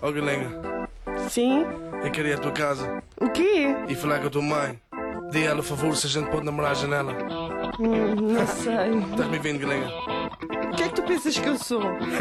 Ó, galinha, Sim? eu queria a tua casa O quê? e falar com a tua mãe. Dê ela o favor se a gente pode namorar a janela. Não sei. Estás me vendo, galinha? O que é que tu pensas que eu sou?